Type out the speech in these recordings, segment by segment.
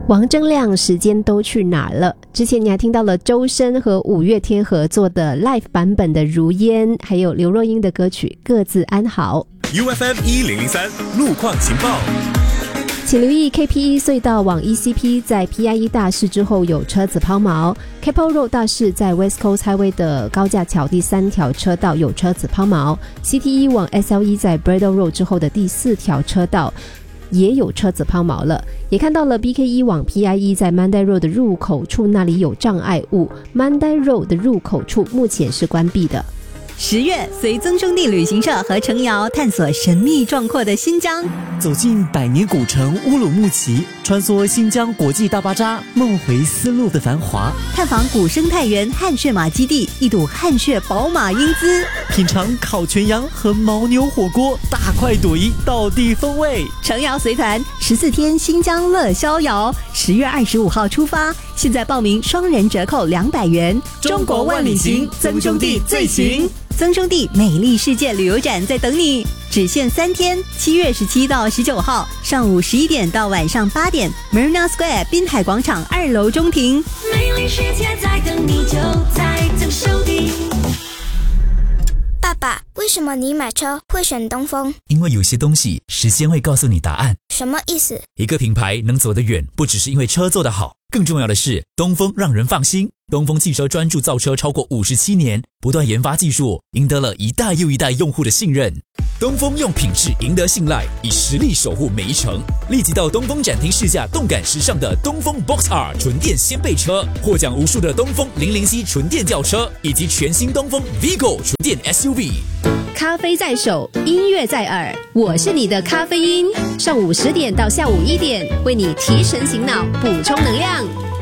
王铮亮时间都去哪了？之前你还听到了周深和五月天合作的 live 版本的如烟，还有刘若英的歌曲各自安好。 UFM 1003路况情报， 请留意 KP1 隧道往 ECP 在 PIE 大事之后有车子抛锚， Keppel Road 大事在 West Coast Highway 的高架桥第3条车道有车子抛锚， CT1 往 SLE 在 Bradle Road 之后的第4条车道也有车子抛锚了。也看到了 BK1 往 PIE 在 Mandai Road 的入口处那里有障碍物， Mandai Road 的入口处目前是关闭的。 10月，随曾兄弟旅行社和程瑶探索神秘壮阔的新疆， 走进百年古城乌鲁木齐，穿梭新疆国际大巴扎，梦回丝路的繁华， 探访古生态园汗血马基地，一睹汗血宝马英姿， 品尝烤全羊和牦牛火锅，大快朵颐，道地风味。 程瑶随团14天新疆乐逍遥，10月25号出发，现在报名双人折扣200元。 中国万里行，曾兄弟最行。 曾兄弟美丽世界旅游展在等你，只限3天，7月17到19号，上午11点到晚上8点 ，Marina Square 滨海广场2楼中庭。 美丽世界在等你，就在曾兄弟。 爸爸，为什么你买车会选东风？ 因为有些东西时间会告诉你答案。 什么意思？ 一个品牌能走得远，不只是因为车做得好，更重要的是东风让人放心。东风汽车专注造车超过57年，不断研发技术，赢得了一代又一代用户的信任。东风用品质赢得信赖，以实力守护每一程。立即到东风展厅试驾动感时尚的东风 Box R 纯电掀背车，获奖无数的东风007纯电轿车，以及全新东风 Vigo 纯电 SUV。 咖啡在手，音乐在耳，我是你的咖啡因。上午10点到下午1点，为你提神醒脑，补充能量。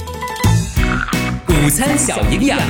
午餐小营养，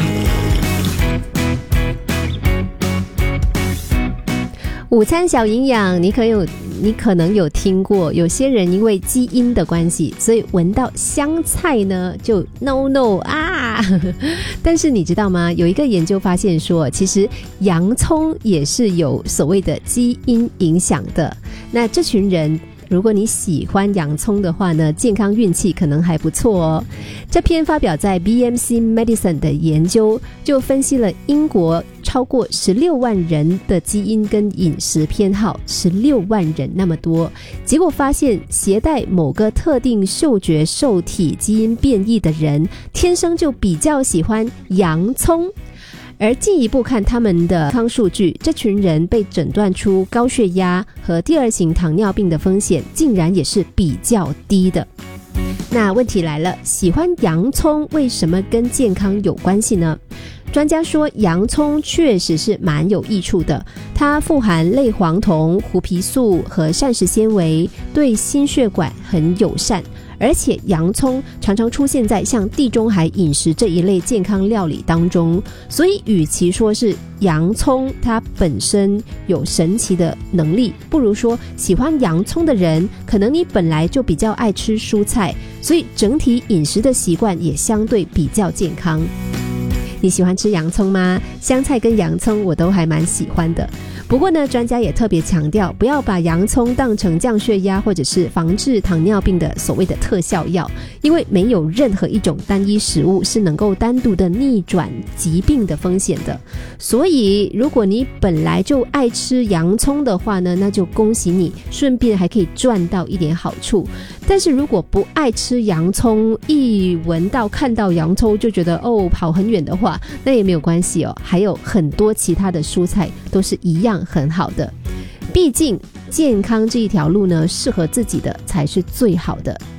午餐小营养，你可能有听过，有些人因为基因的关系，所以闻到香菜呢就 no 啊。但是你知道吗？有一个研究发现说，其实洋葱也是有所谓的基因影响的。那这群人，如果你喜欢洋葱的话呢，健康运气可能还不错哦。这篇发表在 BMC Medicine 的研究就分析了英国超过16万人的基因跟饮食偏好，16万人那么多，结果发现携带某个特定嗅觉受体基因变异的人，天生就比较喜欢洋葱。而进一步看他们的健康数据，这群人被诊断出高血压和第2型糖尿病的风险竟然也是比较低的。那问题来了，喜欢洋葱为什么跟健康有关系呢？专家说洋葱确实是蛮有益处的，它富含类黄酮、胡皮素和膳食纤维，对心血管很友善。而且洋葱常常出现在像地中海饮食这一类健康料理当中，所以与其说是洋葱它本身有神奇的能力，不如说喜欢洋葱的人，可能你本来就比较爱吃蔬菜，所以整体饮食的习惯也相对比较健康。你喜欢吃洋葱吗？香菜跟洋葱我都还蛮喜欢的。不过呢，专家也特别强调，不要把洋葱当成降血压或者是防治糖尿病的所谓的特效药，因为没有任何一种单一食物是能够单独的逆转疾病的风险的。所以如果你本来就爱吃洋葱的话呢，那就恭喜你，顺便还可以赚到一点好处。但是如果不爱吃洋葱，一闻到看到洋葱就觉得跑很远的话，那也没有关系哦，还有很多其他的蔬菜都是一样很好的。毕竟健康这一条路呢，适合自己的才是最好的。